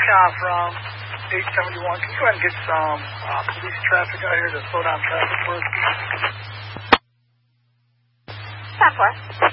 Recon from 871. Can you go ahead and get some police traffic out here to slow down traffic for us? 10-4.